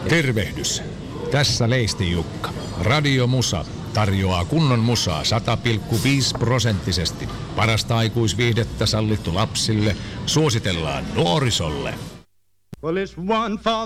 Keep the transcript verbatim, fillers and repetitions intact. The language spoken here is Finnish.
Tervehdys. Tässä Leisti Jukka. Radio Musa tarjoaa kunnon musaa sata pilkku viisi prosenttisesti. Parasta aikuisviihdettä sallittu lapsille. Suositellaan nuorisolle. Well, it's one for